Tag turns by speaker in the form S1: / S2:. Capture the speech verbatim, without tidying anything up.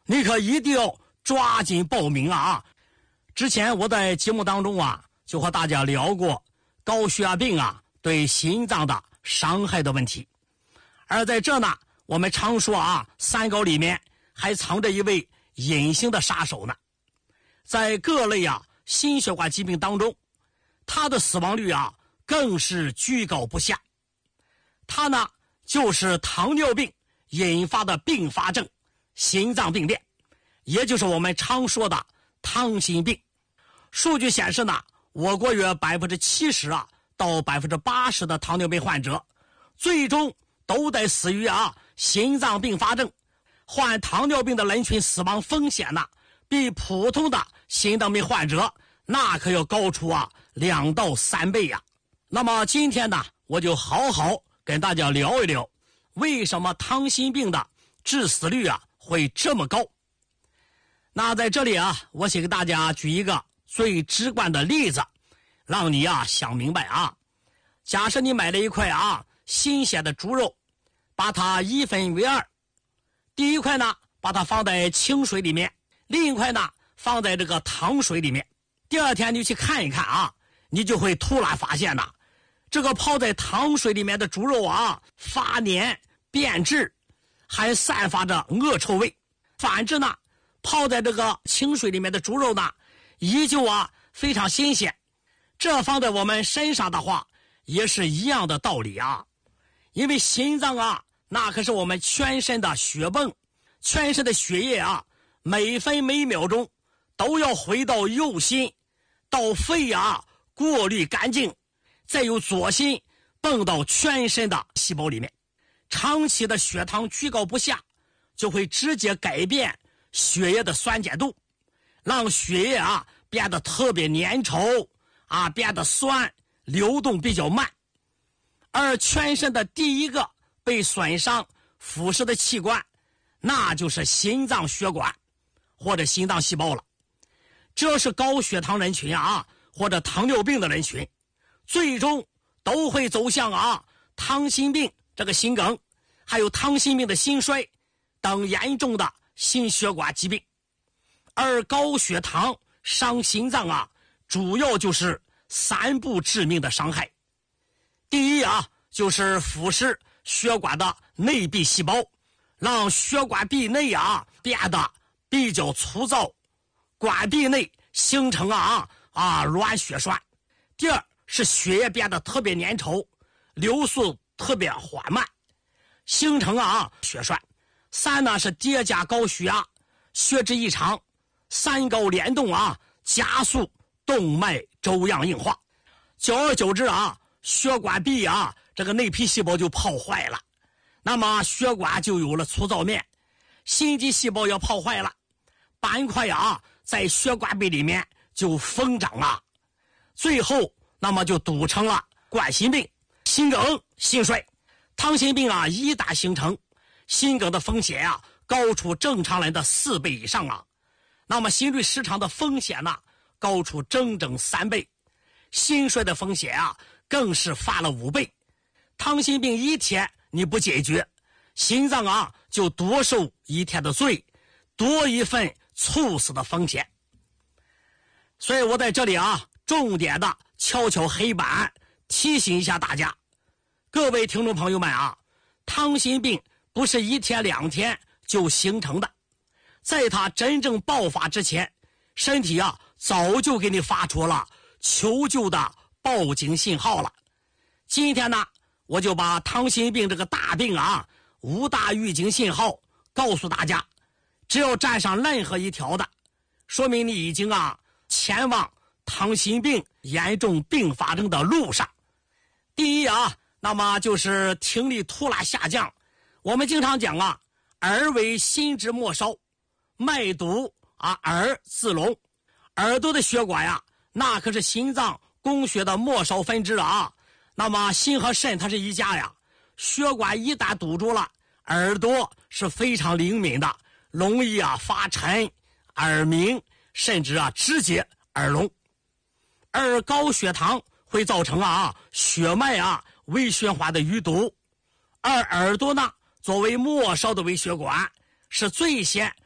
S1: 你可一定要抓紧报名啊！之前我在节目当中啊，就和大家聊过高血压病啊对心脏的伤害的问题。而在这呢，我们常说啊，三高里面还藏着一位隐形的杀手呢。在各类啊心血管疾病当中，它的死亡率啊更是居高不下。它呢就是糖尿病引发的并发症心脏病变，也就是我们常说的糖心病。数据显示呢，我国约百分之七十啊到百分之八十的糖尿病患者，最终都得死于啊心脏并发症。患糖尿病的人群死亡风险呢，比普通的心脏病患者那可要高出啊两到三倍呀、啊。那么今天呢，我就好好跟大家聊一聊，为什么糖心病的致死率啊会这么高。那在这里啊，我先给大家举一个最直观的例子，让你啊想明白啊。假设你买了一块啊新鲜的猪肉，把它一分为二，第一块呢把它放在清水里面，另一块呢放在这个糖水里面。第二天你去看一看啊，你就会突然发现呐，这个泡在糖水里面的猪肉啊发黏变质，还散发着恶臭味。反之呢，泡在这个清水里面的猪肉呢依旧啊非常新鲜。这放在我们身上的话也是一样的道理啊。因为心脏啊那可是我们全身的血泵，全身的血液啊每分每秒钟都要回到右心，到肺啊过滤干净，再由左心泵到全身的细胞里面。长期的血糖居高不下，就会直接改变血液的酸碱度，让血液啊变得特别粘稠啊，变得酸，流动比较慢。而全身的第一个被损伤腐蚀的器官，那就是心脏血管或者心脏细胞了。这是高血糖人群啊或者糖尿病的人群，最终都会走向啊糖心病这个心梗，还有糖心病的心衰等严重的心血管疾病。而高血糖伤心脏啊，主要就是三步致命的伤害。第一啊，就是腐蚀血管的内壁细胞，让血管壁内啊变得比较粗糙，管壁内形成啊啊软血栓。第二是血液变得特别粘稠，流速特别缓慢，形成啊血栓。三呢是叠加高血压，血脂异常，三高联动啊，加速动脉粥样硬化。久而久之啊，血管壁啊这个内皮细胞就泡坏了，那么血管就有了粗糙面，心肌细胞要泡坏了，斑块啊在血管壁里面就疯长了，最后那么就堵成了冠心病、心梗、心衰。糖心病啊一旦形成，心梗的风险啊高出正常人的四倍以上啊，那么心律失常的风险呢高出整整三倍，心衰的风险啊更是翻了五倍。糖心病一天你不解决，心脏啊就多受一天的罪，多一份猝死的风险。所以我在这里啊重点的敲敲黑板，提醒一下大家，各位听众朋友们啊，糖心病不是一天两天就形成的，在它真正爆发之前，身体啊早就给你发出了求救的报警信号了。今天呢，我就把糖心病这个大病啊五大预警信号告诉大家，只要占上任何一条的，说明你已经啊前往糖心病严重并发症的路上。第一啊，那么就是听力突然下降。我们经常讲啊，耳为心之末梢，脉堵啊耳自聋。耳朵的血管呀，那可是心脏供血的末梢分支啊。那么心和肾它是一家呀，血管一旦堵住了，耳朵是非常灵敏的，容易啊发沉、耳鸣，甚至啊直接耳聋。而高血糖会造成啊血脉啊微循环的淤堵，而耳朵呢作为末梢的微血管，是最先